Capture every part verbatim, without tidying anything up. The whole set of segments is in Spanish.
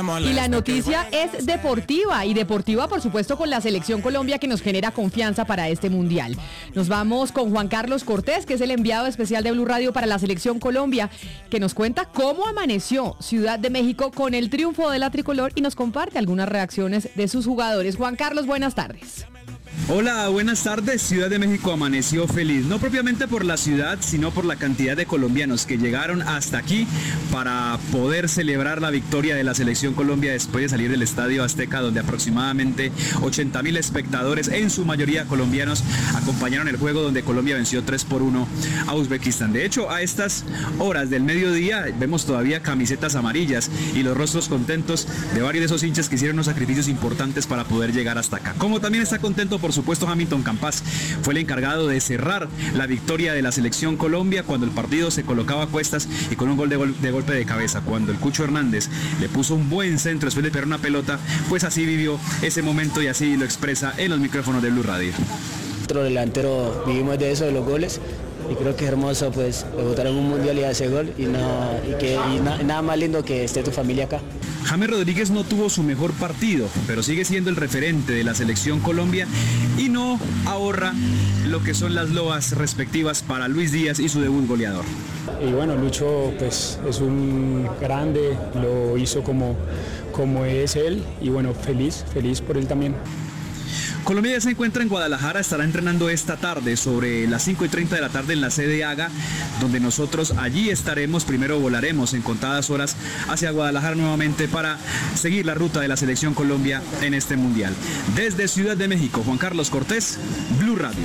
Y la noticia es deportiva, y deportiva por supuesto con la Selección Colombia, que nos genera confianza para este Mundial. Nos vamos con Juan Carlos Cortés, que es el enviado especial de Blue Radio para la Selección Colombia, que nos cuenta cómo amaneció Ciudad de México con el triunfo de la tricolor y nos comparte algunas reacciones de sus jugadores. Juan Carlos, buenas tardes. Hola, buenas tardes. Ciudad de México amaneció feliz, no propiamente por la ciudad, sino por la cantidad de colombianos que llegaron hasta aquí para poder celebrar la victoria de la Selección Colombia después de salir del Estadio Azteca, donde aproximadamente ochenta mil espectadores, en su mayoría colombianos, acompañaron el juego donde Colombia venció tres por uno a Uzbekistán. De hecho, a estas horas del mediodía vemos todavía camisetas amarillas y los rostros contentos de varios de esos hinchas que hicieron unos sacrificios importantes para poder llegar hasta acá. Como también está contento, por supuesto, Hamilton Campas, fue el encargado de cerrar la victoria de la Selección Colombia cuando el partido se colocaba a cuestas y con un gol de, gol de golpe de cabeza. Cuando el Cucho Hernández le puso un buen centro después de pegar una pelota, pues así vivió ese momento y así lo expresa en los micrófonos de Blue Radio. Otro delantero, vivimos de eso, de los goles, y creo que es hermoso pues debutar en un mundial y hacer gol, y, no, y, que, y na, nada más lindo que esté tu familia acá. James Rodríguez no tuvo su mejor partido, pero sigue siendo el referente de la Selección Colombia y no ahorra lo que son las loas respectivas para Luis Díaz y su debut goleador. Y bueno, Lucho pues es un grande, lo hizo como, como es él, y bueno, feliz, feliz por él también. Colombia ya se encuentra en Guadalajara, estará entrenando esta tarde sobre las cinco y treinta de la tarde en la sede AGA, donde nosotros allí estaremos. Primero volaremos en contadas horas hacia Guadalajara nuevamente para seguir la ruta de la Selección Colombia en este Mundial. Desde Ciudad de México, Juan Carlos Cortés, Blue Radio.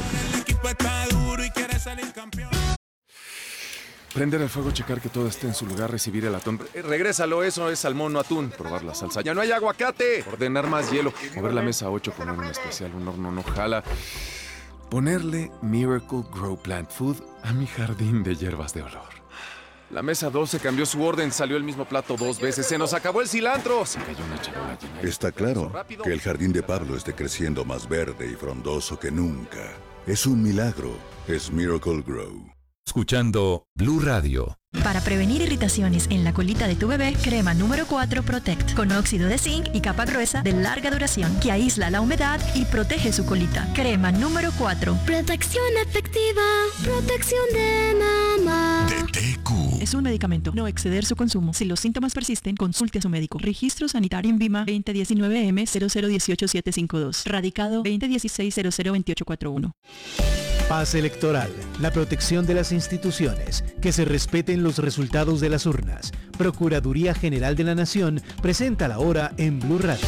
Prender el fuego, checar que todo esté en su lugar, recibir el atún. Eh, regrésalo, eso es salmón, no atún. Probar la salsa. ¡Ya no hay aguacate! Ordenar más hielo. Mover la mesa a ocho, poner un especial, un horno no jala. Ponerle Miracle Grow Plant Food a mi jardín de hierbas de olor. La mesa doce cambió su orden, salió el mismo plato dos veces. ¡Se nos acabó el cilantro! Se cayó una charola llena de... Está claro que el jardín de Pablo esté creciendo más verde y frondoso que nunca. Es un milagro. Es Miracle Grow. Escuchando Blue Radio. Para prevenir irritaciones en la colita de tu bebé, crema número cuatro Protect, con óxido de zinc y capa gruesa de larga duración que aísla la humedad y protege su colita. Crema número cuatro. Protección efectiva, protección de mamá. D T Q. Es un medicamento, no exceder su consumo. Si los síntomas persisten, consulte a su médico. Registro sanitario en Vima veinte diecinueve M cero cero dieciocho siete cinco dos. Radicado veinte dieciséis cero cero veintiocho cuarenta y uno. Paz electoral, la protección de las instituciones, que se respeten los resultados de las urnas. Procuraduría General de la Nación presenta la hora en Blue Radio.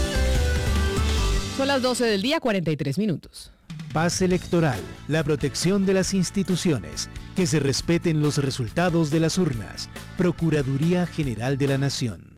Son las doce del día, cuarenta y tres minutos. Paz electoral, la protección de las instituciones, que se respeten los resultados de las urnas. Procuraduría General de la Nación.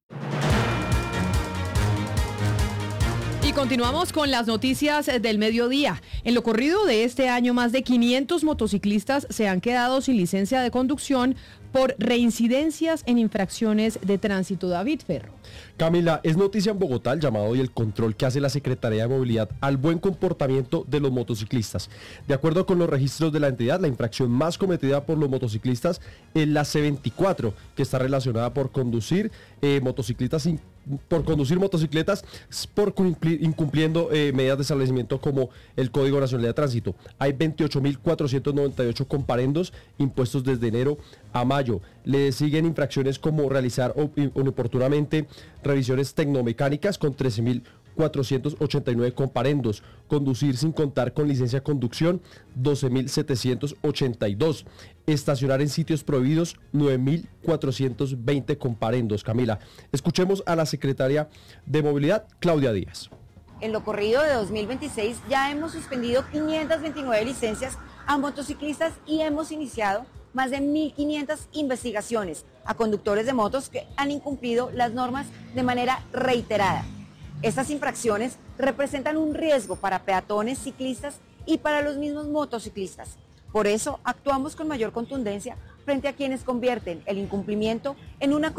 Y continuamos con las noticias del mediodía. En lo corrido de este año, más de quinientos motociclistas se han quedado sin licencia de conducción por reincidencias en infracciones de tránsito. David Ferro. Camila, es noticia en Bogotá el llamado y el control que hace la Secretaría de Movilidad al buen comportamiento de los motociclistas. De acuerdo con los registros de la entidad, la infracción más cometida por los motociclistas es la C veinticuatro, que está relacionada por conducir eh, motocicletas sin por conducir motocicletas por cumplir, incumpliendo eh, medidas de establecimiento como el Código Nacional de Tránsito. Hay veintiocho mil cuatrocientos noventa y ocho comparendos impuestos desde enero a mayo. Le siguen infracciones como realizar inoportunamente revisiones tecnomecánicas con trece mil cuatrocientos ochenta y nueve comparendos, conducir sin contar con licencia de conducción doce mil setecientos ochenta y dos, estacionar en sitios prohibidos nueve mil cuatrocientos veinte comparendos. Camila, escuchemos a la secretaria de Movilidad, Claudia Díaz. En lo corrido de dos mil veintiséis ya hemos suspendido quinientas veintinueve licencias a motociclistas y hemos iniciado más de mil quinientas investigaciones a conductores de motos que han incumplido las normas de manera reiterada. Estas infracciones representan un riesgo para peatones, ciclistas y para los mismos motociclistas. Por eso actuamos con mayor contundencia frente a quienes convierten el incumplimiento en una